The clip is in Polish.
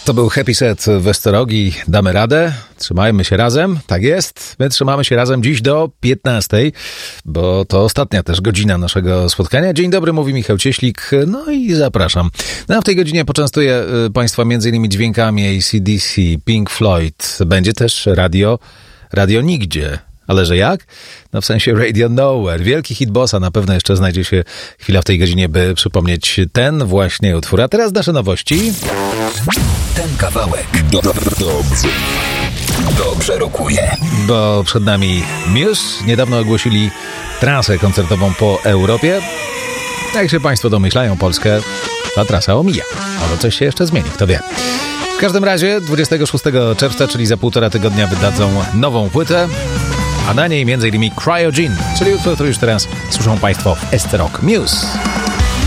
To był Happy Set Westerogi. Damy radę, trzymajmy się razem, tak jest. My trzymamy się razem dziś do 15, bo to ostatnia też godzina naszego spotkania. Dzień dobry, mówi Michał Cieślik, no i zapraszam. No, a w tej godzinie poczęstuję Państwa m.in. dźwiękami AC/DC, Pink Floyd. Będzie też Radio Nigdzie. Ale że jak? No w sensie Radio Nowhere. Wielki hit Bossa. Na pewno jeszcze znajdzie się chwila w tej godzinie, by przypomnieć ten właśnie utwór. A teraz nasze nowości. Ten kawałek dobrze rokuje. Bo przed nami Muse. Niedawno ogłosili trasę koncertową po Europie. Jak się Państwo domyślają, Polskę ta trasa omija. Ale coś się jeszcze zmieni, kto wie. W każdym razie 26 czerwca, czyli za 1,5 tygodnia, wydadzą nową płytę, a na niej m.in. Cryogen, czyli utwór, który już teraz słyszą Państwo w SC Rock Muse.